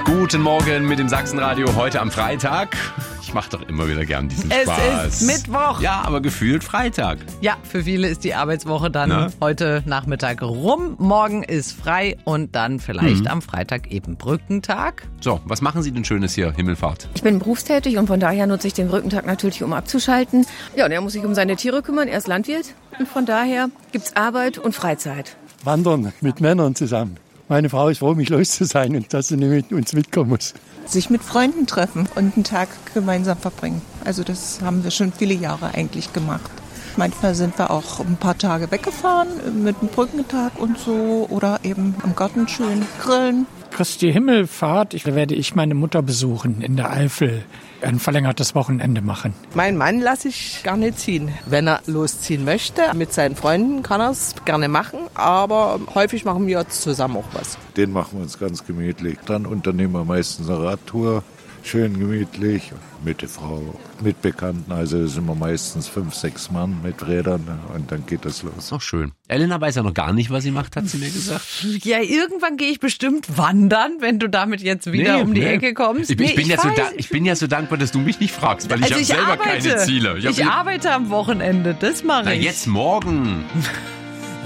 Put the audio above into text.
Guten Morgen mit dem Sachsenradio heute am Freitag. Ich mache doch immer wieder gern diesen Spaß. Es ist Mittwoch. Ja, aber gefühlt Freitag. Ja, für viele ist die Arbeitswoche dann heute Nachmittag rum. Morgen ist frei und dann vielleicht am Freitag eben Brückentag. So, was machen Sie denn Schönes hier, Himmelfahrt? Ich bin berufstätig und von daher nutze ich den Brückentag natürlich, um abzuschalten. Ja, und er muss sich um seine Tiere kümmern. Er ist Landwirt und von daher gibt's Arbeit und Freizeit. Wandern mit Männern zusammen. Meine Frau ist froh, mich los zu sein und dass sie nicht mit uns mitkommen muss. Sich mit Freunden treffen und einen Tag gemeinsam verbringen. Also das haben wir schon viele Jahre eigentlich gemacht. Manchmal sind wir auch ein paar Tage weggefahren mit dem Brückentag und so oder eben am Garten schön grillen. Christi Himmelfahrt, werde ich meine Mutter besuchen in der Eifel. Ein verlängertes Wochenende machen. Meinen Mann lasse ich gar nicht ziehen. Wenn er losziehen möchte, mit seinen Freunden kann er es gerne machen, aber häufig machen wir zusammen auch was. Den machen wir uns ganz gemütlich. Dann unternehmen wir meistens eine Radtour, schön gemütlich, mit der Frau, mit Bekannten. Also sind wir meistens 5, 6 Mann mit Rädern und dann geht das los. Auch schön. Elena weiß ja noch gar nicht, was sie macht, hat sie mir gesagt. Ja, irgendwann gehe ich bestimmt wandern, wenn du damit jetzt wieder um die Ecke kommst. Ich bin ja so dankbar, dass du mich nicht fragst, weil ich habe selber keine Ziele. Ich arbeite am Wochenende, das mache ich. Na, jetzt morgen.